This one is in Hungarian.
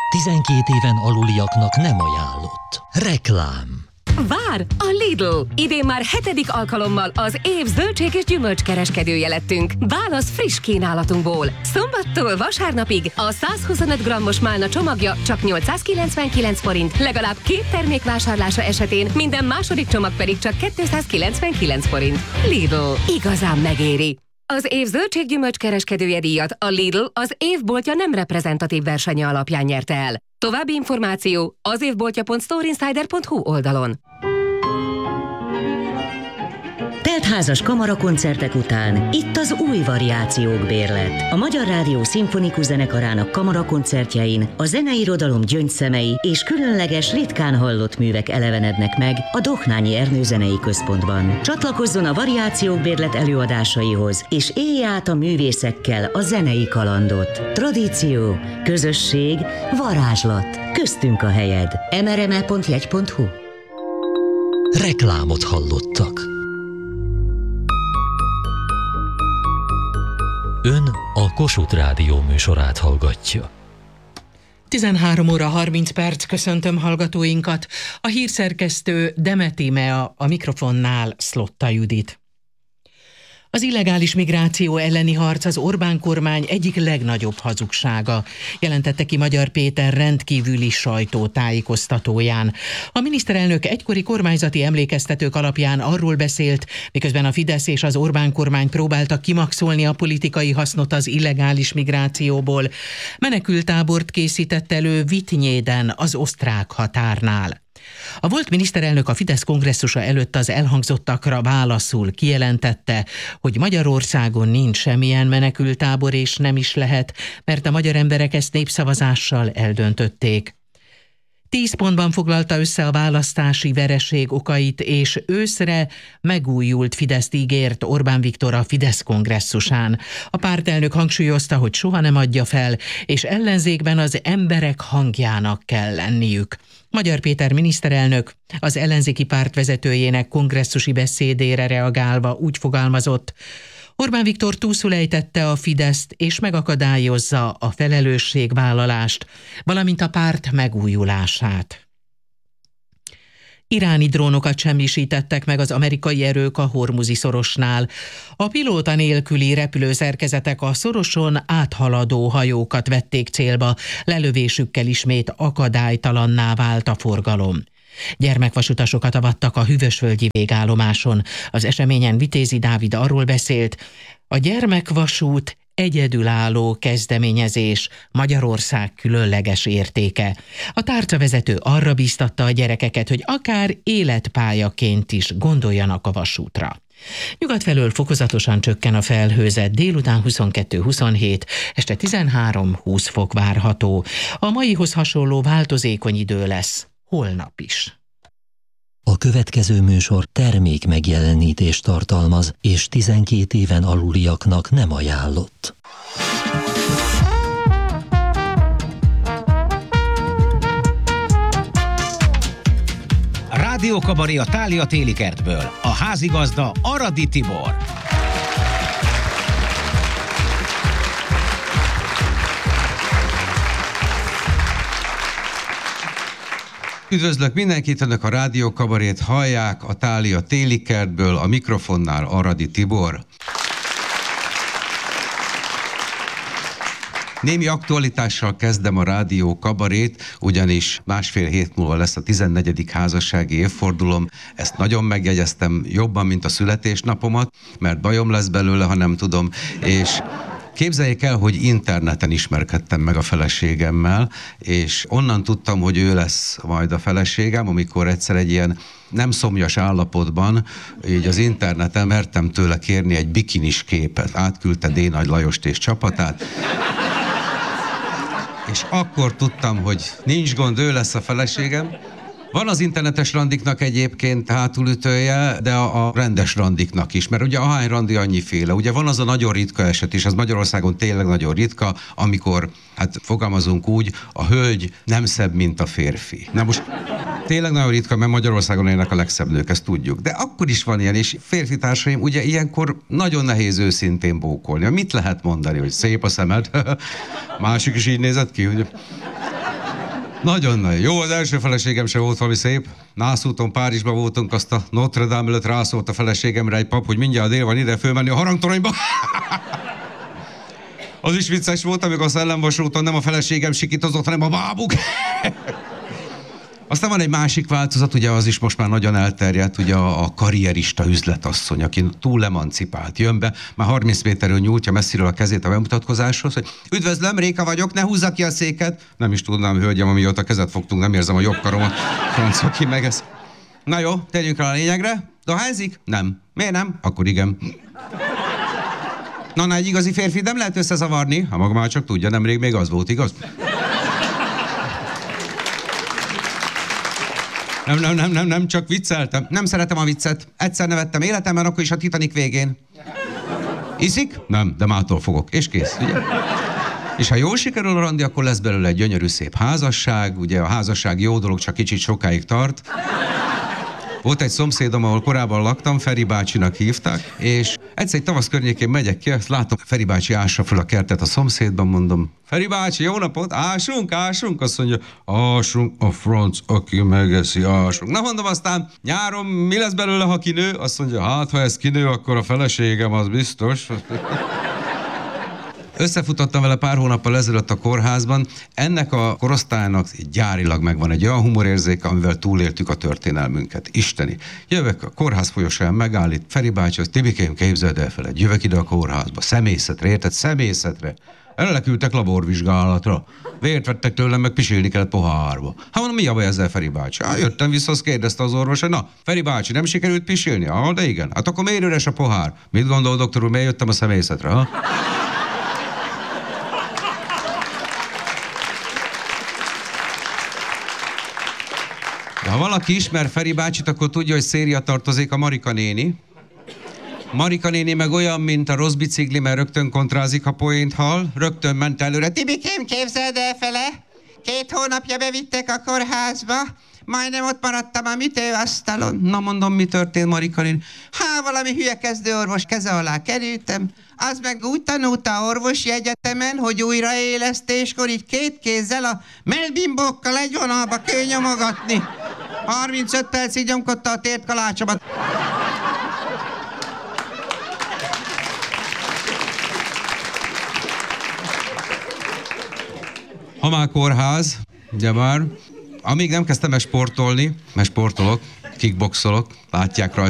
12 éven aluliaknak nem ajánlott. Reklám. Vár! A Lidl! Idén már 7. alkalommal az év zöldség és gyümölcskereskedője lettünk. Válasz friss kínálatunkból. Szombattól vasárnapig a 125 grammos málna csomagja csak 899 forint, legalább 2 termék vásárlása esetén, minden második csomag pedig csak 299 forint. Lidl. Igazán megéri! Az év zöldség-gyümölcs kereskedője díjat a Lidl az évboltja nem reprezentatív versenye alapján nyerte el. További információ az évboltja.storeinsider.hu oldalon. Teltházas kamarakoncertek után itt az új variációk bérlet. A Magyar Rádió Szimfonikus Zenekarának kamarakoncertjein a zeneirodalom gyöngyszemei és különleges, ritkán hallott művek elevenednek meg a Dohnányi Ernő Zenei Központban. Csatlakozzon a variációk bérlet előadásaihoz, és élje át a művészekkel a zenei kalandot. Tradíció, közösség, varázslat. Köztünk a helyed. mrme.jegy.hu. Reklámot hallottak. Ön a Kossuth Rádió műsorát hallgatja. 13 óra 30 perc, köszöntöm hallgatóinkat. A hírszerkesztő Demetimea, a mikrofonnál Szlotta Judit. Az illegális migráció elleni harc az Orbán kormány egyik legnagyobb hazugsága, jelentette ki Magyar Péter rendkívüli sajtótájékoztatóján. A miniszterelnök egykori kormányzati emlékeztetők alapján arról beszélt, miközben a Fidesz és az Orbán kormány próbáltak kimaxolni a politikai hasznot az illegális migrációból. Menekülttábort készített elő Vitynéden, az osztrák határnál. A volt miniszterelnök a Fidesz kongresszusa előtt az elhangzottakra válaszul kijelentette, hogy Magyarországon nincs semmilyen menekülttábor, és nem is lehet, mert a magyar emberek ezt népszavazással eldöntötték. 10 pontban foglalta össze a választási vereség okait, és őszre megújult Fideszt ígért Orbán Viktor a Fidesz kongresszusán. A pártelnök hangsúlyozta, hogy soha nem adja fel, és ellenzékben az emberek hangjának kell lenniük. Magyar Péter miniszterelnök az ellenzéki párt vezetőjének kongresszusi beszédére reagálva úgy fogalmazott: Orbán Viktor túlszul ejtette a Fideszt és megakadályozza a felelősségvállalást, valamint a párt megújulását. Iráni drónokat semmisítettek meg az amerikai erők a Hormuzi szorosnál. A pilóta nélküli repülőszerkezetek a szoroson áthaladó hajókat vették célba, lelövésükkel ismét akadálytalanná vált a forgalom. Gyermekvasutasokat avattak a hűvösvölgyi végállomáson. Az eseményen Vitézi Dávid arról beszélt: a gyermekvasút egyedülálló kezdeményezés, Magyarország különleges értéke. A tárcavezető arra bíztatta a gyerekeket, hogy akár életpályaként is gondoljanak a vasútra. Nyugat felől fokozatosan csökken a felhőzet, délután 22-27, este 13-20 fok várható. A maihoz hasonló változékony idő lesz holnap is. A következő műsor termék megjelenítést tartalmaz, és 12 éven aluliaknak nem ajánlott. Rádiókabaré a Thália téli kertből. A házigazda Aradi Tibor. Üdvözlök mindenkit, önök a Rádiókabarét hallják, a Thália téli kertből, a mikrofonnál Aradi Tibor. Némi aktualitással kezdem a Rádiókabarét, ugyanis másfél hét múlva lesz a 14. házassági évfordulóm. Ezt nagyon megjegyeztem, jobban, mint a születésnapomat, mert bajom lesz belőle, ha nem tudom, és képzeljék el, hogy interneten ismerkedtem meg a feleségemmel, és onnan tudtam, hogy ő lesz majd a feleségem, amikor egyszer egy ilyen nem szomjas állapotban, így az interneten mertem tőle kérni egy bikinis képet. Átküldte D. Nagy Lajost és csapatát. És akkor tudtam, hogy nincs gond, ő lesz a feleségem. Van az internetes randiknak egyébként hátulütője, de a rendes randiknak is, mert ugye ahány randi annyiféle. Ugye van az a nagyon ritka eset, és az Magyarországon tényleg nagyon ritka, amikor, hát fogalmazunk úgy, a hölgy nem szebb, mint a férfi. Na most tényleg nagyon ritka, mert Magyarországon élnek a legszebb nők, ezt tudjuk. De akkor is van ilyen, és férfi társaim, ugye ilyenkor nagyon nehéz őszintén bókolni. Mit lehet mondani, hogy szép a szemed? Másik is így nézett ki, ugye? Nagyon jó, az első feleségem se volt valami szép. Nászúton Párizsban voltunk, azt a Notre Dame előtt rászólt a feleségemre egy pap, hogy mindjárt dél van ide fölmenni a harangtoronyba. Az is vicces volt, amikor a szellemvasúton nem a feleségem sikítozott, hanem a bábuk. Aztán van egy másik változat, ugye az is most már nagyon elterjedt, ugye a karrierista üzletasszony, aki túl emancipált, jön be, már 30 méterről nyújtja messziről a kezét a bemutatkozáshoz, hogy üdvözlöm, Réka vagyok, ne húzza ki a széket. Nem is tudnám, hölgyem, amióta kezet fogtunk, nem érzem a jobb karomat. Francok ki meg ez. Na jó, térjünk rá a lényegre. Dohányzik? Nem. Miért nem? Akkor igen. Na, egy igazi férfi nem lehet összezavarni, ha maga már csak tudja, nemrég még az volt, igaz? Nem, csak vicceltem. Nem szeretem a viccet. Egyszer nevettem életemben, akkor is a Titanic végén. Iszik? Nem, de mától fogok. És kész, ugye? És ha jól sikerül a randi, akkor lesz belőle egy gyönyörű szép házasság. Ugye a házasság jó dolog, csak kicsit sokáig tart. Volt egy szomszédom, ahol korábban laktam, Feri bácsinak hívták, és egyszer egy tavasz környékén megyek ki, azt látom, Feri bácsi ássa föl a kertet a szomszédban, mondom, Feri bácsi, jó napot, ásunk? Azt mondja, ásunk a franc, aki megeszi, ásunk. Na mondom, aztán nyáron mi lesz belőle, ha kinő? Azt mondja, hát ha ez kinő, akkor a feleségem, az biztos. Összefutottam vele pár hónappal ezelőtt a kórházban. Ennek a korosztálynak gyárilag megvan egy olyan humorérzéke, amivel túléltük a történelmünket. Isteni. Jövök a kórház folyosón, megállít Feri bácsi, hogy Tibikém, képzeld el feled, jövök ide a kórházba, szemészetre, érted? Szemészetre. Eleküldtek laborvizsgálatra. Vért vettek tőlem, meg pisilni kellett pohárba. Hát mondom, mi a baj ezzel, Feri bácsi? Hát jöttem vissza, azt kérdezte az orvos, hogy na, Feri bácsi, nem sikerült pisilni? Ah, de igen. Hát akkor miért üres a pohár? Mit gondol, doktor úr, miért jöttem a szemészetre, ha? De ha valaki ismer Feri bácsit, akkor tudja, hogy széria tartozik a Marika néni. Marika néni meg olyan, mint a rossz bicikli, mert rögtön kontrázik, ha poént hall, rögtön ment előre. Tibikém, képzeld el fele, 2 hónapja bevittek a kórházba, majdnem ott maradtam a műtőasztalon. Na mondom, mi történt, Marika néni? Valami hülye kezdőorvos keze alá kerültem, az meg úgy tanulta orvosi egyetemen, hogy újraélesztéskor így 2 kézzel a mellbimbókkal egy vonalba kell nyomogatni. 35 percig nyomkodta a tért kalácsomat. Ha már kórház, ugye már, amíg nem kezdtem el sportolni, mert sportolok, kickboxolok, látják rajta.